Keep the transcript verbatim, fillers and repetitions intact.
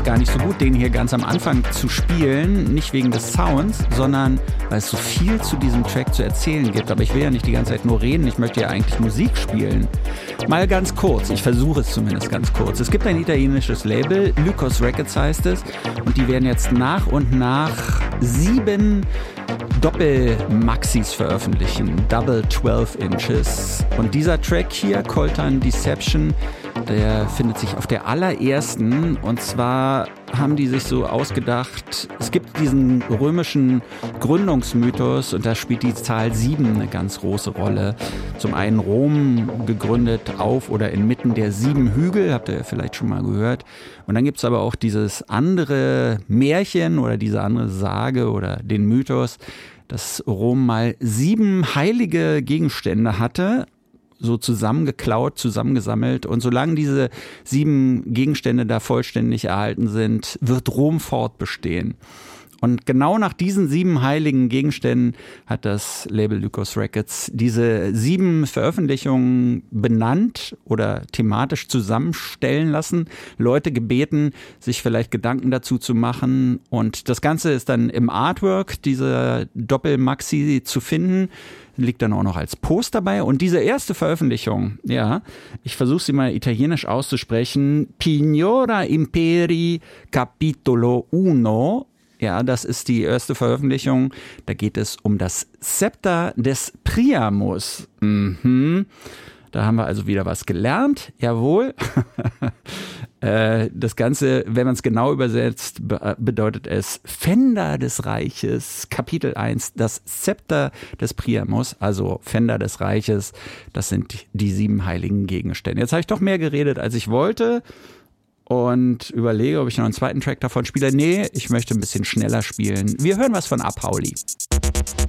gar nicht so gut, den hier ganz am Anfang zu spielen. Nicht wegen des Sounds, sondern weil es so viel zu diesem Track zu erzählen gibt. Aber ich will ja nicht die ganze Zeit nur reden, ich möchte ja eigentlich Musik spielen. Mal ganz kurz, ich versuche es zumindest ganz kurz. Es gibt ein italienisches Label, Lycos Records heißt es. Und die werden jetzt nach und nach sieben Doppel-Maxis veröffentlichen. Double zwölf Inches. Und dieser Track hier, Coltan Deception, der findet sich auf der allerersten. Und zwar haben die sich so ausgedacht, es gibt diesen römischen Gründungsmythos und da spielt die Zahl sieben eine ganz große Rolle. Zum einen Rom gegründet auf oder inmitten der sieben Hügel, habt ihr vielleicht schon mal gehört. Und dann gibt es aber auch dieses andere Märchen oder diese andere Sage oder den Mythos, dass Rom mal sieben heilige Gegenstände hatte, so zusammengeklaut, zusammengesammelt. Und solange diese sieben Gegenstände da vollständig erhalten sind, wird Rom fortbestehen. Und genau nach diesen sieben heiligen Gegenständen hat das Label Lycos Records diese sieben Veröffentlichungen benannt oder thematisch zusammenstellen lassen, Leute gebeten, sich vielleicht Gedanken dazu zu machen. Und das Ganze ist dann im Artwork dieser Doppel-Maxi zu finden, liegt dann auch noch als Poster dabei. Und diese erste Veröffentlichung, ja, ich versuche sie mal italienisch auszusprechen, Pignora Imperi Capitolo uno. Ja, das ist die erste Veröffentlichung. Da geht es um das Zepter des Priamus. Mhm. Da haben wir also wieder was gelernt. Jawohl. Das Ganze, wenn man es genau übersetzt, bedeutet es Fender des Reiches. Kapitel eins, das Zepter des Priamus, also Fender des Reiches. Das sind die sieben heiligen Gegenstände. Jetzt habe ich doch mehr geredet, als ich wollte. Und überlege, ob ich noch einen zweiten Track davon spiele. Nee, ich möchte ein bisschen schneller spielen. Wir hören was von Apauli.